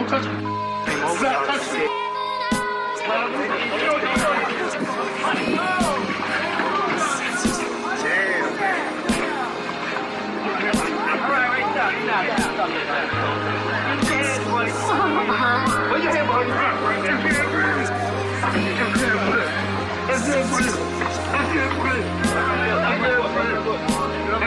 Don't touch me. Stop touching me. All right, stop.